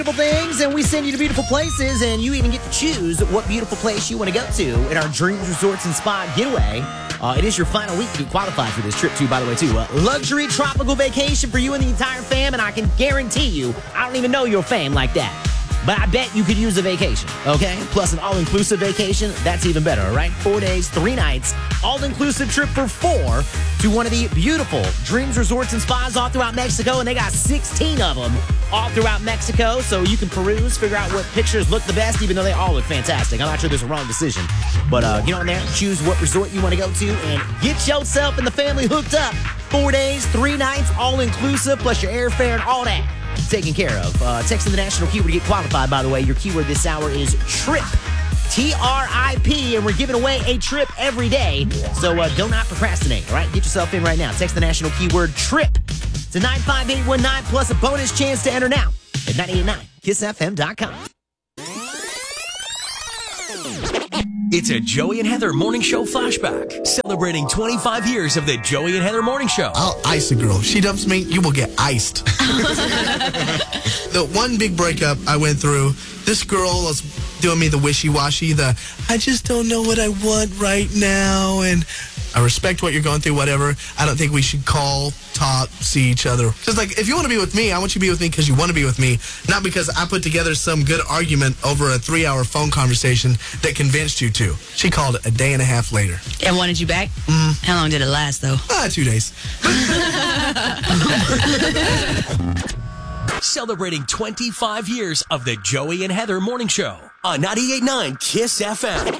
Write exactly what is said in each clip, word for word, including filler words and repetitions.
Beautiful things, and we send you to beautiful places, and you even get to choose what beautiful place you want to go to in our Dreams Resorts and Spa getaway. Uh, it is your final week to get qualified for this trip, too, by the way, too. Uh, luxury tropical vacation for you and the entire fam, and I can guarantee you, I don't even know your fam like that. But I bet you could use a vacation, okay? Plus an all-inclusive vacation, that's even better, all right? Four days, three nights, all-inclusive trip for four to one of the beautiful Dreams Resorts and Spas all throughout Mexico, and they got sixteen of them all throughout Mexico, so you can peruse, figure out what pictures look the best, even though they all look fantastic. I'm not sure there's a wrong decision. But uh, get on there, choose what resort you want to go to, and get yourself and the family hooked up. Four days, three nights, all-inclusive, plus your airfare and all that taken care of. Uh, text in the national keyword to get qualified, by the way. Your keyword this hour is TRIP. T R I P, and we're giving away a trip every day. So uh, do not procrastinate, all right? Get yourself in right now. Text the national keyword TRIP to nine five eight one nine, plus a bonus chance to enter now at nine eight nine kiss f m dot com. It's a Joey and Heather Morning Show flashback, celebrating twenty-five years of the Joey and Heather Morning Show. I'll ice a girl. She dumps me, you will get iced. The one big breakup I went through, this girl was doing me the wishy-washy, the I just don't know what I want right now, and I respect what you're going through, whatever. I don't think we should call, talk, see each other. Because, like, if you want to be with me, I want you to be with me because you want to be with me, not because I put together some good argument over a three-hour phone conversation that convinced you to. She called a day and a half later. And wanted you back? Mm. How long did it last, though? Ah, two days. Celebrating twenty-five years of the Joey and Heather Morning Show on ninety-eight point nine KISS F M.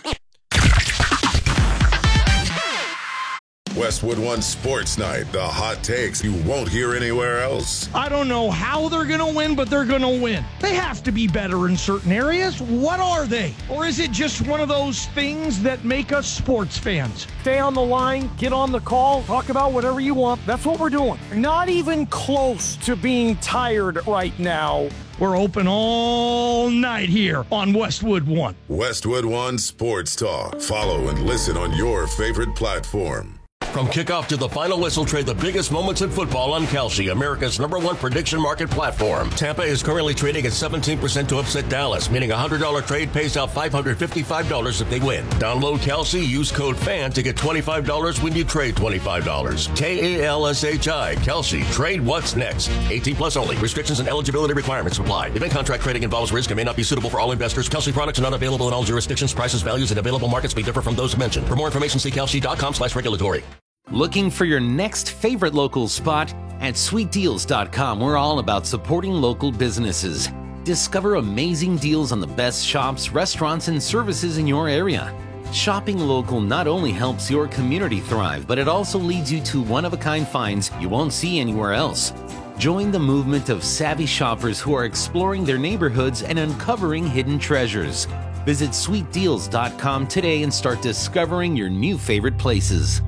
Westwood One Sports Night, the hot takes you won't hear anywhere else. I don't know how they're going to win, but they're going to win. They have to be better in certain areas. What are they? Or is it just one of those things that make us sports fans? Stay on the line, get on the call, talk about whatever you want. That's what we're doing. Not even close to being tired right now. We're open all night here on Westwood One. Westwood One Sports Talk. Follow and listen on your favorite platform. From kickoff to the final whistle, trade the biggest moments in football on Kalshi, America's number one prediction market platform. Tampa is currently trading at seventeen percent to upset Dallas, meaning a one hundred dollars trade pays out five hundred fifty-five dollars if they win. Download Kalshi, use code FAN to get twenty-five dollars when you trade twenty-five dollars. K A L S H I, Kalshi. Trade what's next. eighteen plus only. Restrictions and eligibility requirements apply. Event contract trading involves risk and may not be suitable for all investors. Kalshi products are not available in all jurisdictions. Prices, values, and available markets may differ from those mentioned. For more information, see kalshi.com slash regulatory. Looking for your next favorite local spot? At sweet deals dot com, we're all about supporting local businesses. Discover amazing deals on the best shops, restaurants, and services in your area. Shopping local not only helps your community thrive, but it also leads you to one-of-a-kind finds you won't see anywhere else. Join the movement of savvy shoppers who are exploring their neighborhoods and uncovering hidden treasures. Visit sweet deals dot com today and start discovering your new favorite places.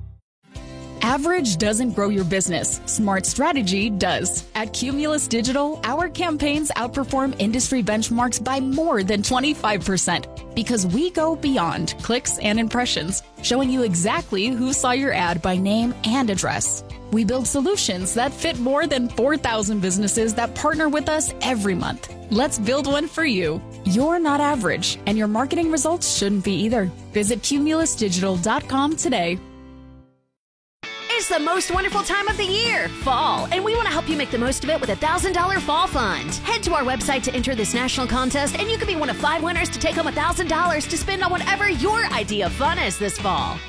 Average doesn't grow your business. Smart strategy does. At Cumulus Digital, our campaigns outperform industry benchmarks by more than twenty-five percent because we go beyond clicks and impressions, showing you exactly who saw your ad by name and address. We build solutions that fit more than four thousand businesses that partner with us every month. Let's build one for you. You're not average, and your marketing results shouldn't be either. Visit Cumulus Digital dot com today. It's the most wonderful time of the year, fall, and we want to help you make the most of it with a one thousand dollars Fall Fund. Head to our website to enter this national contest, and you could be one of five winners to take home one thousand dollars to spend on whatever your idea of fun is this fall.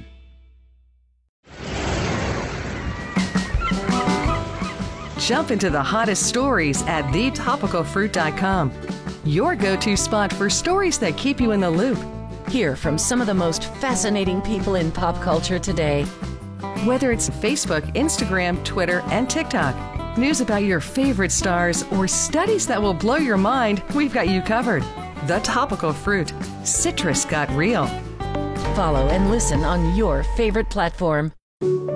Jump into the hottest stories at the topical fruit dot com, your go-to spot for stories that keep you in the loop. Hear from some of the most fascinating people in pop culture today. Whether it's Facebook, Instagram, Twitter, and TikTok, news about your favorite stars, or studies that will blow your mind, we've got you covered. The Topical Fruit. Citrus got real. Follow and listen on your favorite platform.